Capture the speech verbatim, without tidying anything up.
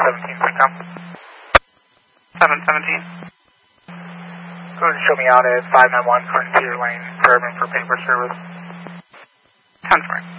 seventeen, come. seven seventeen. Go ahead and show me out at five nine one, Frontier Lane, Fairman for paper service. ten four.